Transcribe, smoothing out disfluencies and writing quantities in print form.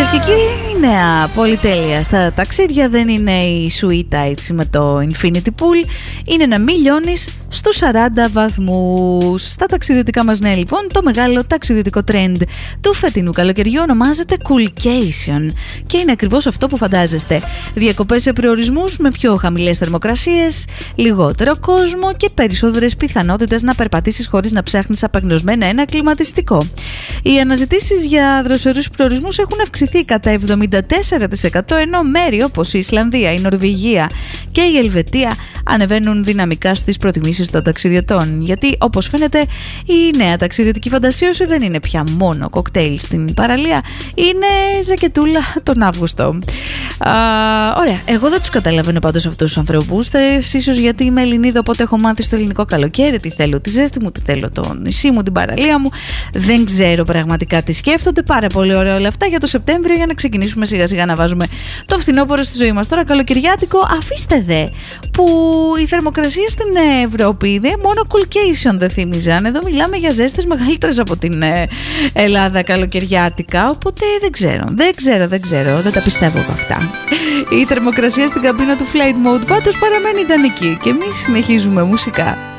Κυρίες και κύριοι, η νέα πολυτέλεια στα ταξίδια δεν είναι η σουίτα έτσι με το Infinity Pool, είναι να μην λιώνεις στους 40 βαθμούς. Στα ταξιδιωτικά μας νέα λοιπόν, το μεγάλο ταξιδιωτικό trend του φετινού καλοκαιριού ονομάζεται Coolcation και είναι ακριβώς αυτό που φαντάζεστε. Διακοπές σε προορισμούς με πιο χαμηλές θερμοκρασίες, λιγότερο κόσμο και περισσότερες πιθανότητες να περπατήσεις χωρίς να ψάχνεις απεγνωσμένα ένα κλιματιστικό. Οι αναζητήσεις για δροσερούς προορισμούς έχουν αυξηθεί κατά 74%, ενώ μέρη όπως η Ισλανδία, η Νορβηγία και η Ελβετία ανεβαίνουν δυναμικά στις προτιμήσεις των ταξιδιωτών. Γιατί όπως φαίνεται η νέα ταξιδιωτική φαντασίωση δεν είναι πια μόνο κοκτέιλ στην παραλία, είναι ζακετούλα τον Αύγουστο. Ωραία, εγώ δεν τους καταλαβαίνω πάντως αυτούς τους ανθρώπους. Ίσως γιατί είμαι Ελληνίδα, οπότε έχω μάθει στο ελληνικό καλοκαίρι τι θέλω, τη ζέστη μου, τι θέλω, το νησί μου, την παραλία μου. Δεν ξέρω πραγματικά τι σκέφτονται. Πάρα πολύ ωραία όλα αυτά για το Σεπτέμβριο, για να ξεκινήσουμε σιγά σιγά να βάζουμε το φθινόπωρο στη ζωή μας. Τώρα καλοκαιριάτικο, αφήστε δε που οι θερμοκρασίες στην Ευρώπη μόνο Coolcation δεν θύμιζαν. Εδώ μιλάμε για ζέστες μεγαλύτερες από την Ελλάδα καλοκαιριάτικα, οπότε δεν ξέρω, δεν τα πιστεύω από αυτά. Η θερμοκρασία στην καμπίνα του Flight Mode πάντως παραμένει ιδανική και εμείς συνεχίζουμε μουσικά.